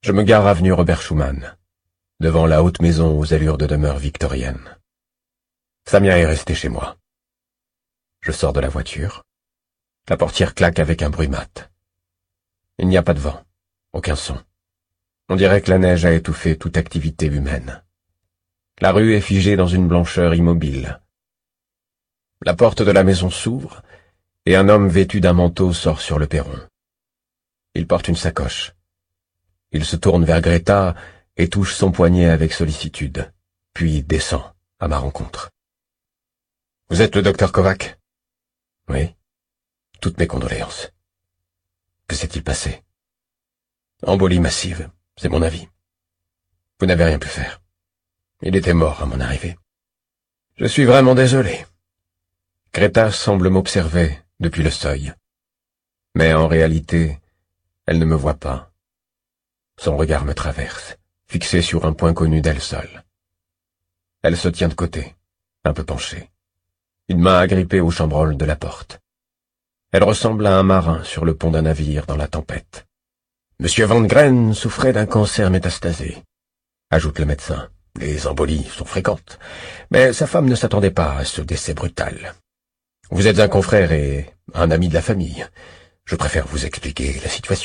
Je me gare avenue Robert Schumann, devant la haute maison aux allures de demeure victorienne. Samia est restée chez moi. Je sors de la voiture. La portière claque avec un bruit mat. Il n'y a pas de vent, aucun son. On dirait que la neige a étouffé toute activité humaine. La rue est figée dans une blancheur immobile. La porte de la maison s'ouvre, et un homme vêtu d'un manteau sort sur le perron. Il porte une sacoche. Il se tourne vers Greta et touche son poignet avec sollicitude, puis descend à ma rencontre. « Vous êtes le docteur Kovac ?»« Oui. Toutes mes condoléances. » « Que s'est-il passé ?»« Embolie massive, c'est mon avis. Vous n'avez rien pu faire. Il était mort à mon arrivée. Je suis vraiment désolé. » Greta semble m'observer depuis le seuil. Mais en réalité, elle ne me voit pas. Son regard me traverse, fixé sur un point connu d'elle seule. Elle se tient de côté, un peu penchée, une main agrippée au chambranle de la porte. Elle ressemble à un marin sur le pont d'un navire dans la tempête. « Monsieur Van Gren souffrait d'un cancer métastasé », ajoute le médecin. « Les embolies sont fréquentes, mais sa femme ne s'attendait pas à ce décès brutal. Vous êtes un confrère et un ami de la famille. Je préfère vous expliquer la situation. »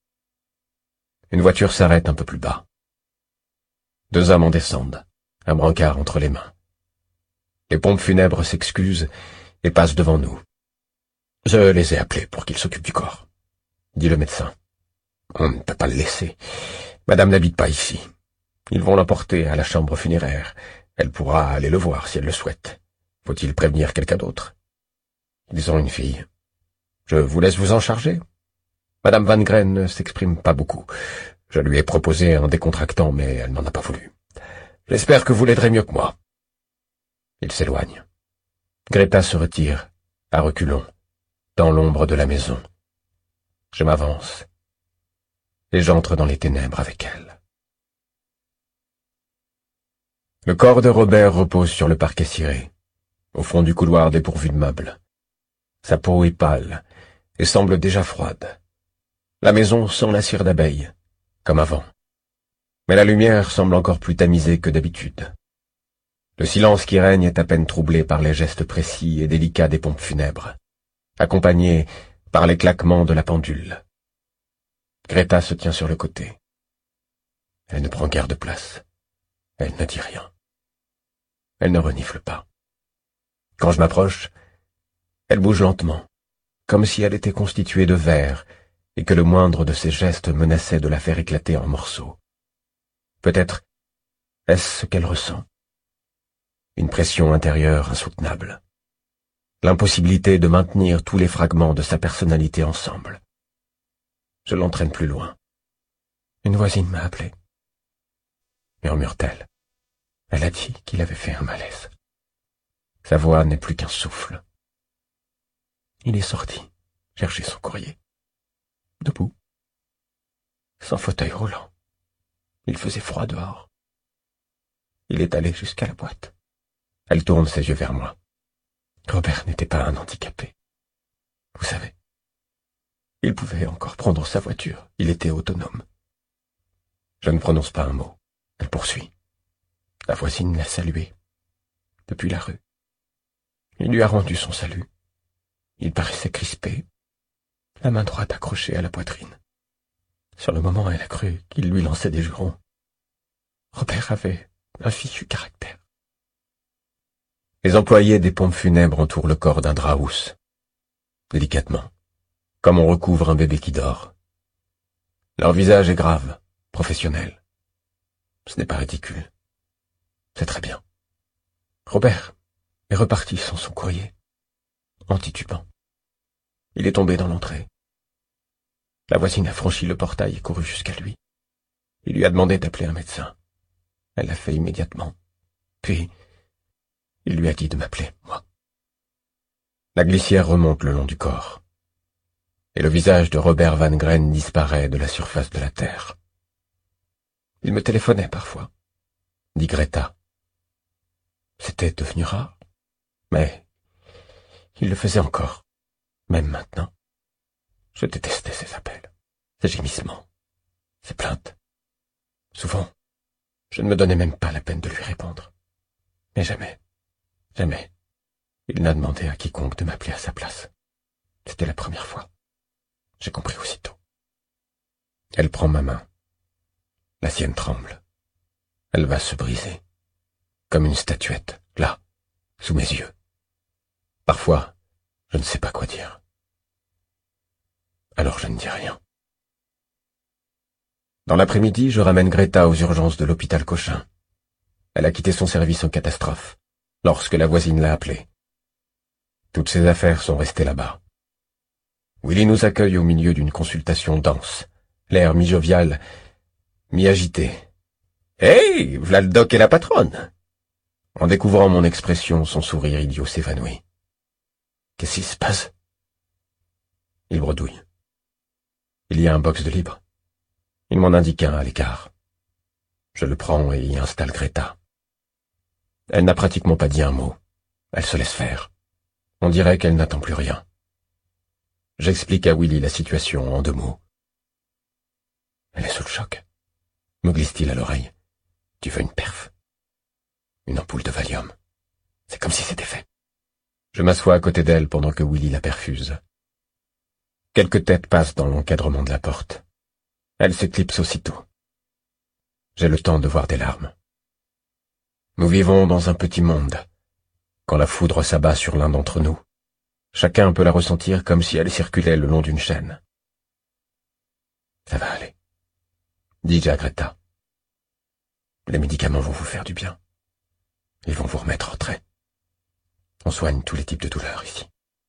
Une voiture s'arrête un peu plus bas. Deux hommes en descendent, un brancard entre les mains. Les pompes funèbres s'excusent et passent devant nous. « Je les ai appelés pour qu'ils s'occupent du corps, » dit le médecin. « On ne peut pas le laisser. Madame n'habite pas ici. Ils vont l'emporter à la chambre funéraire. Elle pourra aller le voir si elle le souhaite. Faut-il prévenir quelqu'un d'autre? Ils ont une fille. Je vous laisse vous en charger. Madame Van Gren ne s'exprime pas beaucoup. Je lui ai proposé un décontractant, mais elle n'en a pas voulu. J'espère que vous l'aiderez mieux que moi. » Il s'éloigne. Greta se retire, à reculons, dans l'ombre de la maison. Je m'avance, et j'entre dans les ténèbres avec elle. Le corps de Robert repose sur le parquet ciré, au fond du couloir dépourvu de meubles. Sa peau est pâle, et semble déjà froide. La maison sent la cire d'abeille, comme avant. Mais la lumière semble encore plus tamisée que d'habitude. Le silence qui règne est à peine troublé par les gestes précis et délicats des pompes funèbres, accompagnés par les claquements de la pendule. Greta se tient sur le côté. Elle ne prend guère de place. Elle ne dit rien. Elle ne renifle pas. Quand je m'approche, elle bouge lentement, comme si elle était constituée de verre et que le moindre de ses gestes menaçait de la faire éclater en morceaux. Peut-être est-ce ce qu'elle ressent. Une pression intérieure insoutenable. L'impossibilité de maintenir tous les fragments de sa personnalité ensemble. Je l'entraîne plus loin. « Une voisine m'a appelé, » murmure-t-elle. Elle a dit qu'il avait fait un malaise. Sa voix n'est plus qu'un souffle. Il est sorti chercher son courrier. Debout, sans fauteuil roulant. Il faisait froid dehors. Il est allé jusqu'à la boîte. Elle tourne ses yeux vers moi. Robert n'était pas un handicapé. Vous savez, il pouvait encore prendre sa voiture. Il était autonome. Je ne prononce pas un mot. Elle poursuit. La voisine l'a salué, depuis la rue. Il lui a rendu son salut. Il paraissait crispé, la main droite accrochée à la poitrine. Sur le moment, elle a cru qu'il lui lançait des jurons. Robert avait un fichu caractère. Les employés des pompes funèbres entourent le corps d'un drap housse, délicatement, comme on recouvre un bébé qui dort. Leur visage est grave, professionnel. Ce n'est pas ridicule. C'est très bien. Robert est reparti sans son courrier, en titubant. Il est tombé dans l'entrée. La voisine a franchi le portail et couru jusqu'à lui. Il lui a demandé d'appeler un médecin. Elle l'a fait immédiatement. Puis, il lui a dit de m'appeler, moi. La glissière remonte le long du corps, et le visage de Robert Van Gren disparaît de la surface de la terre. Il me téléphonait parfois, dit Greta. C'était devenu rare, mais il le faisait encore, même maintenant. Je détestais ses appels, ses gémissements, ses plaintes. Souvent, je ne me donnais même pas la peine de lui répondre. Mais jamais, jamais, il n'a demandé à quiconque de m'appeler à sa place. C'était la première fois. J'ai compris aussitôt. Elle prend ma main. La sienne tremble. Elle va se briser. Comme une statuette, là, sous mes yeux. Parfois, je ne sais pas quoi dire. Alors je ne dis rien. Dans l'après-midi, je ramène Greta aux urgences de l'hôpital Cochin. Elle a quitté son service en catastrophe, lorsque la voisine l'a appelée. Toutes ses affaires sont restées là-bas. Willy nous accueille au milieu d'une consultation dense, l'air mi-jovial, mi-agité. « Hey, v'là le doc et la patronne !» En découvrant mon expression, son sourire idiot s'évanouit. « Qu'est-ce qui se passe ?» Il bredouille. Il y a un box de libre. Il m'en indique un à l'écart. Je le prends et y installe Greta. Elle n'a pratiquement pas dit un mot. Elle se laisse faire. On dirait qu'elle n'attend plus rien. J'explique à Willy la situation en 2 mots. Elle est sous le choc, me glisse-t-il à l'oreille. Tu veux une perf? Une ampoule de Valium. C'est comme si c'était fait. Je m'assois à côté d'elle pendant que Willy la perfuse. Quelques têtes passent dans l'encadrement de la porte. Elle s'éclipse aussitôt. J'ai le temps de voir des larmes. Nous vivons dans un petit monde. Quand la foudre s'abat sur l'un d'entre nous, chacun peut la ressentir comme si elle circulait le long d'une chaîne. Ça va aller, dis-je à Greta. Les médicaments vont vous faire du bien. Ils vont vous remettre en trait. On soigne tous les types de douleurs ici.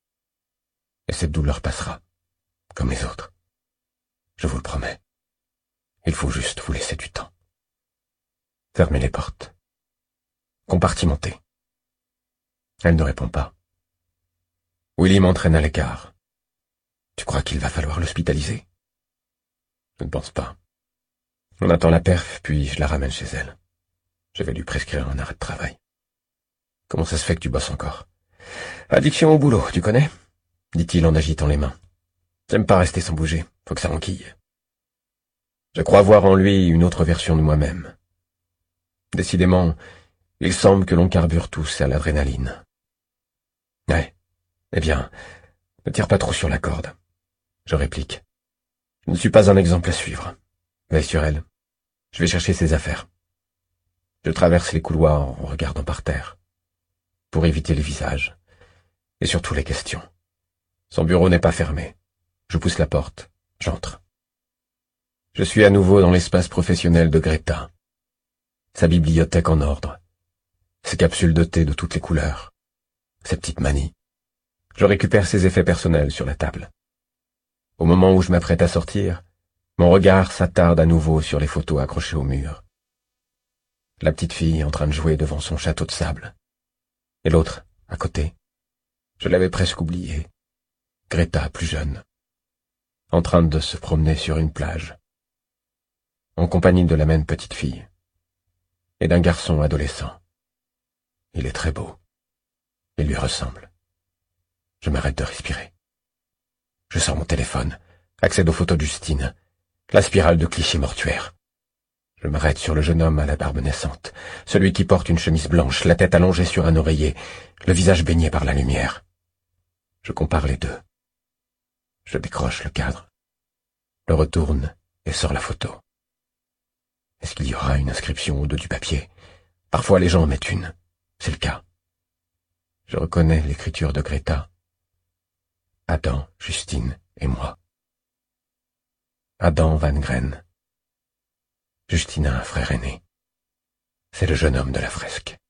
Et cette douleur passera, comme les autres. Je vous le promets. Il faut juste vous laisser du temps. Fermez les portes. Compartimentez. Elle ne répond pas. Willy m'entraîne à l'écart. Tu crois qu'il va falloir l'hospitaliser? Je ne pense pas. On attend la perf, puis je la ramène chez elle. Je vais lui prescrire un arrêt de travail. Comment ça se fait que tu bosses encore? Addiction au boulot, tu connais? Dit-il en agitant les mains. J'aime pas rester sans bouger, faut que ça enquille. Je crois voir en lui une autre version de moi-même. Décidément, il semble que l'on carbure tous à l'adrénaline. Ouais, eh bien, ne tire pas trop sur la corde. Je réplique. Je ne suis pas un exemple à suivre. Veille sur elle. Je vais chercher ses affaires. Je traverse les couloirs en regardant par terre, pour éviter les visages, et surtout les questions. Son bureau n'est pas fermé. Je pousse la porte. J'entre. Je suis à nouveau dans l'espace professionnel de Greta. Sa bibliothèque en ordre. Ses capsules de thé de toutes les couleurs. Ses petites manies. Je récupère ses effets personnels sur la table. Au moment où je m'apprête à sortir, mon regard s'attarde à nouveau sur les photos accrochées au mur. La petite fille en train de jouer devant son château de sable. Et l'autre, à côté. Je l'avais presque oublié. Greta, plus jeune. En train de se promener sur une plage. En compagnie de la même petite fille. Et d'un garçon adolescent. Il est très beau. Il lui ressemble. Je m'arrête de respirer. Je sors mon téléphone, accède aux photos de Justine, la spirale de clichés mortuaires. Je m'arrête sur le jeune homme à la barbe naissante, celui qui porte une chemise blanche, la tête allongée sur un oreiller, le visage baigné par la lumière. Je compare les deux. Je décroche le cadre, le retourne et sors la photo. Est-ce qu'il y aura une inscription au dos du papier? Parfois les gens en mettent une. C'est le cas. Je reconnais l'écriture de Greta. Adam, Justine et moi. Adam Van Gren. Justine a un frère aîné. C'est le jeune homme de la fresque.